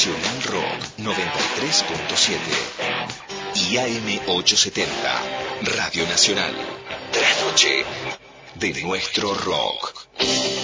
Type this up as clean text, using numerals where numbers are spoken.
Nacional Rock 93.7 y AM 870, Radio Nacional. La noche de nuestro rock.